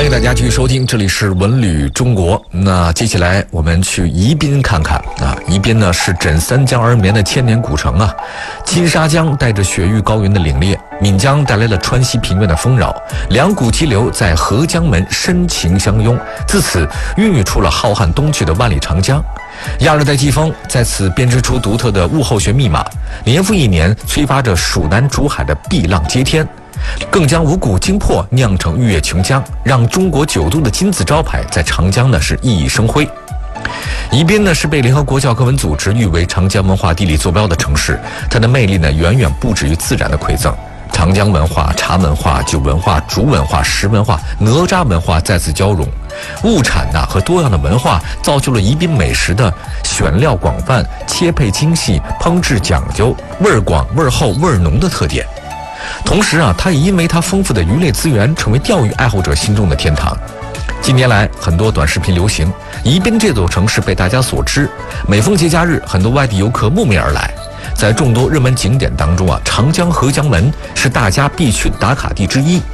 迎大家继续收听，这里是文旅中国。那接下来我们去宜宾看看啊，宜宾呢是枕三江而眠的千年古城啊。金沙江带着雪域高原的凛冽，岷江带来了川西平原的丰饶，两股激流在合江门深情相拥，自此孕育出了浩瀚东去的万里长江。亚热带季风在此编织出独特的物候学密码，年复一年催发着蜀南竹海的碧浪接天，更将五谷精魄酿成玉液琼浆，让中国9度的金字招牌在长江呢是熠熠生辉。宜宾呢是被联合国教科文组织誉为长江文化地理坐标的城市，它的魅力呢远远不止于自然的馈赠。长江文化、茶文化、酒文化、竹文化、石文化、哪吒文化在此交融，物产和多样的文化造就了宜宾美食的选料广泛、切配精细、烹制讲究、味儿广、味儿厚、味儿浓的特点。同时它也因为它丰富的鱼类资源，成为钓鱼爱好者心中的天堂。近年来，很多短视频流行，宜宾这座城市被大家所知。每逢节假日，很多外地游客慕名而来。在众多热门景点当中长江合江门是大家必去打卡地之一。